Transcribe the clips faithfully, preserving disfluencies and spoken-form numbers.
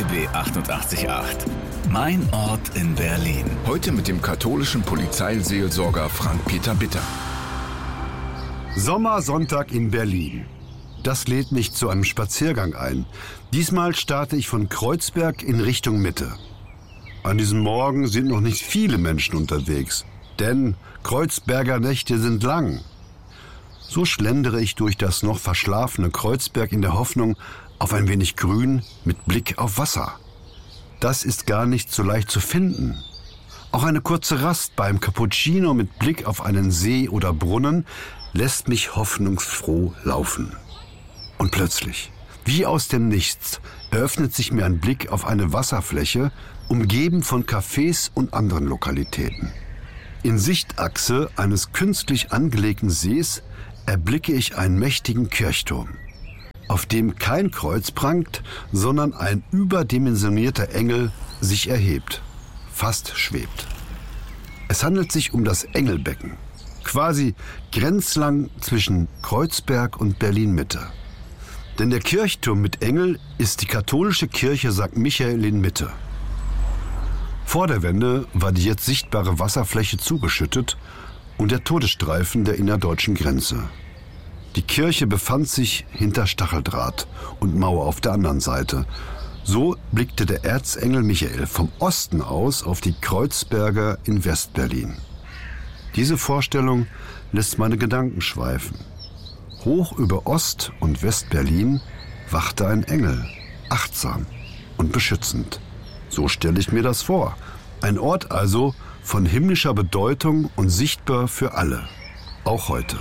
B achtundachtzig Komma acht. Mein Ort in Berlin. Heute mit dem katholischen Polizeiseelsorger Frank-Peter Bitter. Sommersonntag in Berlin. Das lädt mich zu einem Spaziergang ein. Diesmal starte ich von Kreuzberg in Richtung Mitte. An diesem Morgen sind noch nicht viele Menschen unterwegs, denn Kreuzberger Nächte sind lang. So schlendere ich durch das noch verschlafene Kreuzberg in der Hoffnung auf ein wenig Grün mit Blick auf Wasser. Das ist gar nicht so leicht zu finden. Auch eine kurze Rast beim Cappuccino mit Blick auf einen See oder Brunnen lässt mich hoffnungsfroh laufen. Und plötzlich, wie aus dem Nichts, eröffnet sich mir ein Blick auf eine Wasserfläche, umgeben von Cafés und anderen Lokalitäten. In Sichtachse eines künstlich angelegten Sees erblicke ich einen mächtigen Kirchturm, auf dem kein Kreuz prangt, sondern ein überdimensionierter Engel sich erhebt, fast schwebt. Es handelt sich um das Engelbecken, quasi grenzlang zwischen Kreuzberg und Berlin-Mitte. Denn der Kirchturm mit Engel ist die katholische Kirche Sankt Michael in Mitte. Vor der Wende war die jetzt sichtbare Wasserfläche zugeschüttet und der Todesstreifen der innerdeutschen Grenze. Die Kirche befand sich hinter Stacheldraht und Mauer auf der anderen Seite. So blickte der Erzengel Michael vom Osten aus auf die Kreuzberger in Westberlin. Diese Vorstellung lässt meine Gedanken schweifen. Hoch über Ost- und Westberlin wachte ein Engel, achtsam und beschützend. So stelle ich mir das vor. Ein Ort also von himmlischer Bedeutung und sichtbar für alle, auch heute.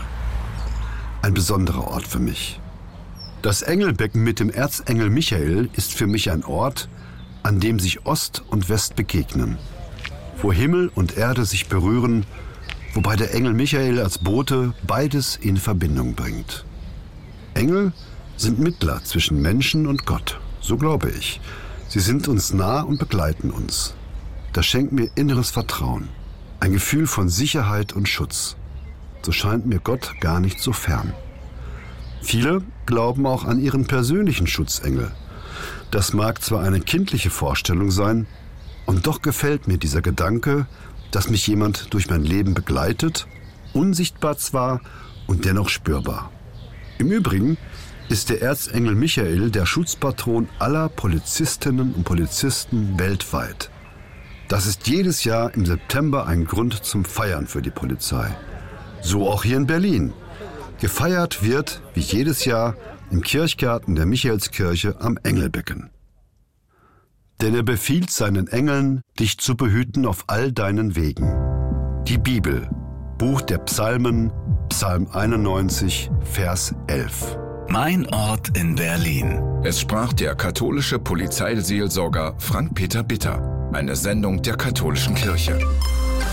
Ein besonderer Ort für mich. Das Engelbecken mit dem Erzengel Michael ist für mich ein Ort, an dem sich Ost und West begegnen, wo Himmel und Erde sich berühren, wobei der Engel Michael als Bote beides in Verbindung bringt. Engel sind Mittler zwischen Menschen und Gott, so glaube ich. Sie sind uns nah und begleiten uns. Das schenkt mir inneres Vertrauen, ein Gefühl von Sicherheit und Schutz. So scheint mir Gott gar nicht so fern. Viele glauben auch an ihren persönlichen Schutzengel. Das mag zwar eine kindliche Vorstellung sein, und doch gefällt mir dieser Gedanke, dass mich jemand durch mein Leben begleitet, unsichtbar zwar und dennoch spürbar. Im Übrigen ist der Erzengel Michael der Schutzpatron aller Polizistinnen und Polizisten weltweit. Das ist jedes Jahr im September ein Grund zum Feiern für die Polizei. So auch hier in Berlin. Gefeiert wird, wie jedes Jahr, im Kirchgarten der Michaelskirche am Engelbecken. Denn er befiehlt seinen Engeln, dich zu behüten auf all deinen Wegen. Die Bibel, Buch der Psalmen, Psalm einundneunzig, Vers elf. Mein Ort in Berlin. Es sprach der katholische Polizeiseelsorger Frank-Peter Bitter, eine Sendung der katholischen Kirche.